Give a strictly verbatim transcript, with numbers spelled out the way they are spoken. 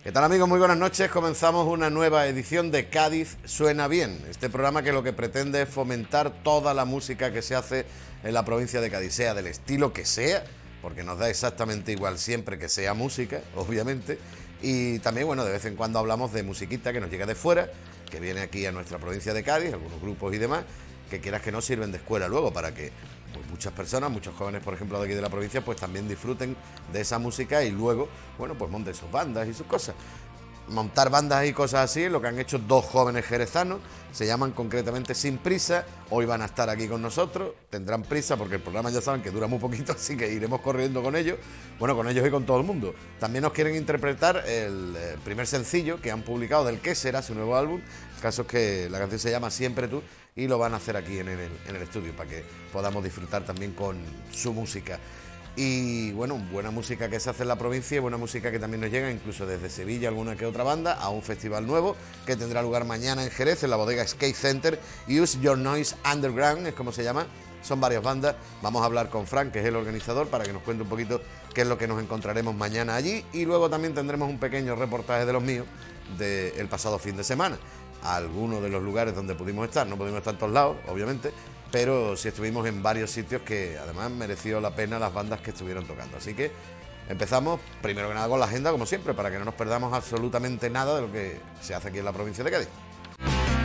¿Qué tal, amigos? Muy buenas noches. Comenzamos una nueva edición de Cádiz Suena Bien, este programa que lo que pretende es fomentar toda la música que se hace en la provincia de Cádiz, sea del estilo que sea, porque nos da exactamente igual siempre que sea música, obviamente, y también, bueno, de vez en cuando hablamos de musiquita que nos llega de fuera, que viene aquí a nuestra provincia de Cádiz, algunos grupos y demás, que quieras que no sirven de escuela luego para que pues, muchas personas, muchos jóvenes, por ejemplo, de aquí de la provincia, pues también disfruten de esa música y luego, bueno, pues monten sus bandas y sus cosas. Montar bandas y cosas así, lo que han hecho dos jóvenes jerezanos, se llaman concretamente Sin Prisa, hoy van a estar aquí con nosotros, tendrán prisa porque el programa ya saben que dura muy poquito, así que iremos corriendo con ellos, bueno, con ellos y con todo el mundo. También nos quieren interpretar el eh, primer sencillo que han publicado del que será su nuevo álbum, el caso es que la canción se llama Siempre Tú y lo van a hacer aquí en el, en el estudio para que podamos disfrutar también con su música. Y bueno, buena música que se hace en la provincia y buena música que también nos llega incluso desde Sevilla, alguna que otra banda, a un festival nuevo que tendrá lugar mañana en Jerez, en la bodega Skate Center. Use Your Noise Underground, es como se llama, son varias bandas. Vamos a hablar con Frank, que es el organizador, para que nos cuente un poquito qué es lo que nos encontraremos mañana allí. Y luego también tendremos un pequeño reportaje de los míos del pasado fin de semana. A algunos de los lugares donde pudimos estar, no pudimos estar en todos lados, obviamente, pero sí estuvimos en varios sitios que además mereció la pena las bandas que estuvieron tocando. Así que empezamos primero que nada con la agenda, como siempre, para que no nos perdamos absolutamente nada de lo que se hace aquí en la provincia de Cádiz.